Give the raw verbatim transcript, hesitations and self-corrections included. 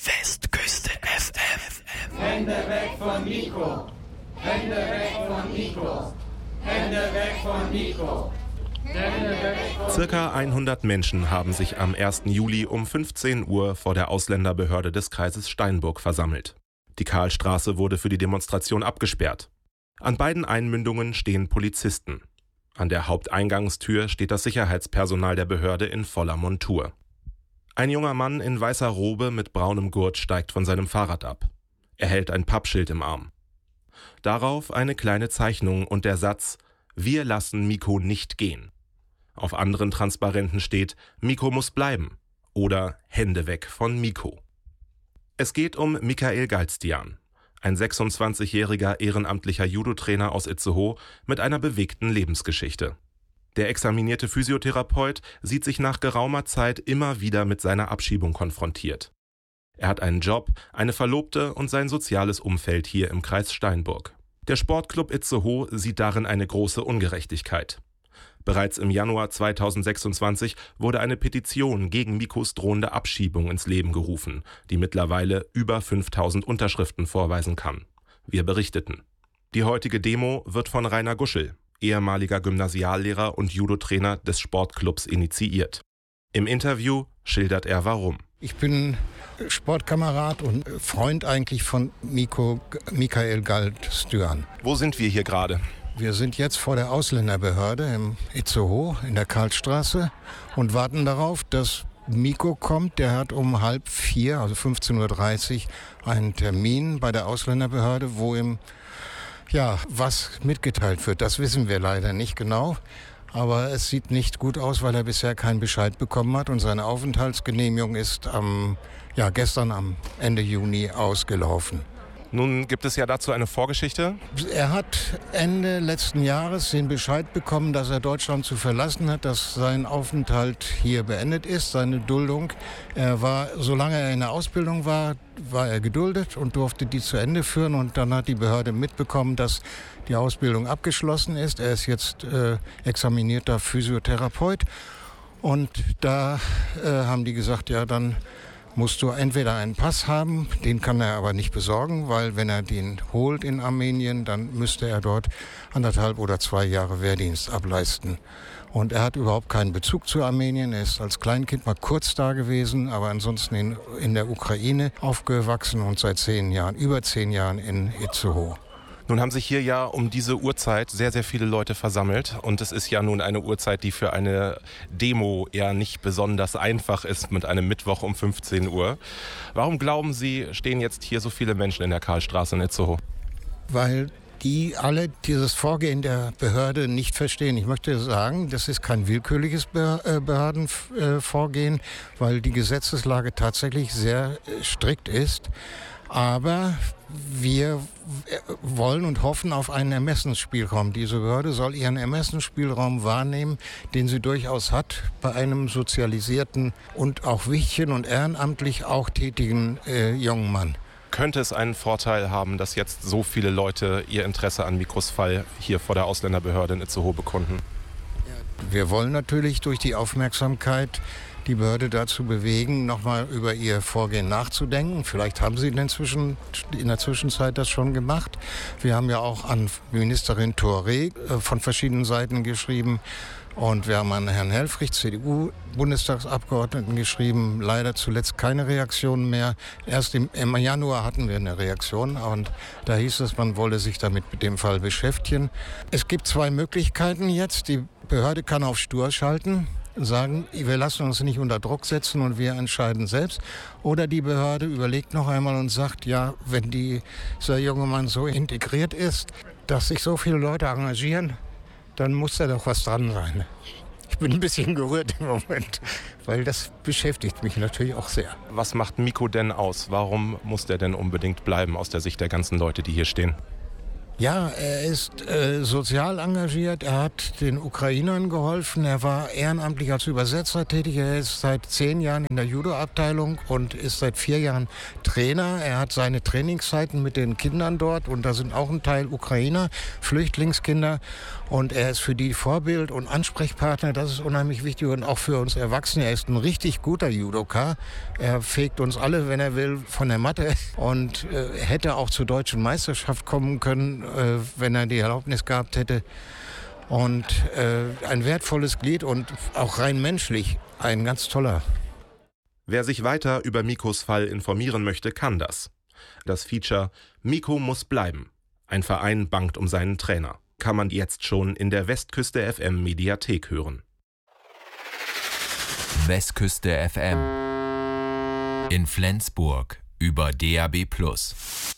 Westküste F M. Hände weg von Miko. Hände weg von Miko. Hände weg von Miko. Hände weg von Circa hundert Menschen haben sich am ersten Juli um fünfzehn Uhr vor der Ausländerbehörde des Kreises Steinburg versammelt. Die Karlstraße wurde für die Demonstration abgesperrt. An beiden Einmündungen stehen Polizisten. An der Haupteingangstür steht das Sicherheitspersonal der Behörde in voller Montur. Ein junger Mann in weißer Robe mit braunem Gurt steigt von seinem Fahrrad ab. Er hält ein Pappschild im Arm. Darauf eine kleine Zeichnung und der Satz: Wir lassen Miko nicht gehen. Auf anderen Transparenten steht: Miko muss bleiben oder Hände weg von Miko. Es geht um Mikael Galstian, ein sechsundzwanzigjähriger ehrenamtlicher Judo-Trainer aus Itzehoe mit einer bewegten Lebensgeschichte. Der examinierte Physiotherapeut sieht sich nach geraumer Zeit immer wieder mit seiner Abschiebung konfrontiert. Er hat einen Job, eine Verlobte und sein soziales Umfeld hier im Kreis Steinburg. Der Sportclub Itzehoe sieht darin eine große Ungerechtigkeit. Bereits im Januar zweitausendsechsundzwanzig wurde eine Petition gegen Mikos drohende Abschiebung ins Leben gerufen, die mittlerweile über fünftausend Unterschriften vorweisen kann. Wir berichteten. Die heutige Demo wird von Rainer Guschel, ehemaliger Gymnasiallehrer und Judo-Trainer des Sportclubs, initiiert. Im Interview schildert er warum. Ich bin Sportkamerad und Freund eigentlich von Miko, Mikael Galstian. Wo sind wir hier gerade? Wir sind jetzt vor der Ausländerbehörde im Itzehoe in der Karlstraße und warten darauf, dass Miko kommt. Der hat um halb vier, also fünfzehn Uhr dreißig, einen Termin bei der Ausländerbehörde, wo ihm ja was mitgeteilt wird. Das wissen wir leider nicht genau. Aber es sieht nicht gut aus, weil er bisher keinen Bescheid bekommen hat und seine Aufenthaltsgenehmigung ist am, ja, gestern am Ende Juni ausgelaufen. Nun gibt es ja dazu eine Vorgeschichte. Er hat Ende letzten Jahres den Bescheid bekommen, dass er Deutschland zu verlassen hat, dass sein Aufenthalt hier beendet ist, seine Duldung. Er war, solange er in der Ausbildung war, war er geduldet und durfte die zu Ende führen. Und dann hat die Behörde mitbekommen, dass die Ausbildung abgeschlossen ist. Er ist jetzt äh, examinierter Physiotherapeut. Und da äh, haben die gesagt, ja, dann musst du entweder einen Pass haben, den kann er aber nicht besorgen, weil wenn er den holt in Armenien, dann müsste er dort anderthalb oder zwei Jahre Wehrdienst ableisten. Und er hat überhaupt keinen Bezug zu Armenien. Er ist als Kleinkind mal kurz da gewesen, aber ansonsten in, in der Ukraine aufgewachsen und seit zehn Jahren, über zehn Jahren in Itzehoe. Nun haben sich hier ja um diese Uhrzeit sehr, sehr viele Leute versammelt. Und es ist ja nun eine Uhrzeit, die für eine Demo eher nicht besonders einfach ist mit einem Mittwoch um fünfzehn Uhr. Warum glauben Sie, stehen jetzt hier so viele Menschen in der Karlstraße in Itzehoe? Weil die alle dieses Vorgehen der Behörde nicht verstehen. Ich möchte sagen, das ist kein willkürliches Behördenvorgehen, weil die Gesetzeslage tatsächlich sehr strikt ist. Aber wir wollen und hoffen auf einen Ermessensspielraum. Diese Behörde soll ihren Ermessensspielraum wahrnehmen, den sie durchaus hat bei einem sozialisierten und auch wichtigen und ehrenamtlich auch tätigen äh, jungen Mann. Könnte es einen Vorteil haben, dass jetzt so viele Leute ihr Interesse an Mikos Fall hier vor der Ausländerbehörde in Itzehoe bekunden? Wir wollen natürlich durch die Aufmerksamkeit die Behörde dazu bewegen, nochmal über ihr Vorgehen nachzudenken. Vielleicht haben sie in der, Zwischen, in der Zwischenzeit das schon gemacht. Wir haben ja auch an Ministerin Touré äh, von verschiedenen Seiten geschrieben. Und wir haben an Herrn Helfrich, C D U-Bundestagsabgeordneten, geschrieben. Leider zuletzt keine Reaktion mehr. Erst im, im Januar hatten wir eine Reaktion und da hieß es, man wolle sich damit mit dem Fall beschäftigen. Es gibt zwei Möglichkeiten jetzt. Die Behörde kann auf Stur schalten, sagen, wir lassen uns nicht unter Druck setzen und wir entscheiden selbst. Oder die Behörde überlegt noch einmal und sagt, ja, wenn die, dieser junge Mann so integriert ist, dass sich so viele Leute engagieren, dann muss da doch was dran sein. Ich bin ein bisschen gerührt im Moment, weil das beschäftigt mich natürlich auch sehr. Was macht Miko denn aus? Warum muss der denn unbedingt bleiben aus der Sicht der ganzen Leute, die hier stehen? Ja, er ist äh, sozial engagiert, er hat den Ukrainern geholfen, er war ehrenamtlich als Übersetzer tätig, er ist seit zehn Jahren in der Judo-Abteilung und ist seit vier Jahren Trainer. Er hat seine Trainingszeiten mit den Kindern dort und da sind auch ein Teil Ukrainer, Flüchtlingskinder, und er ist für die Vorbild und Ansprechpartner, das ist unheimlich wichtig, und auch für uns Erwachsene. Er ist ein richtig guter Judoka, er fegt uns alle, wenn er will, von der Matte und äh, hätte auch zur deutschen Meisterschaft kommen können, wenn er die Erlaubnis gehabt hätte. Und äh, ein wertvolles Glied und auch rein menschlich ein ganz toller. Wer sich weiter über Mikos Fall informieren möchte, kann das. Das Feature Miko muss bleiben. Ein Verein bangt um seinen Trainer. Kann man jetzt schon in der Westküste F M Mediathek hören. Westküste F M in Flensburg über D A B plus.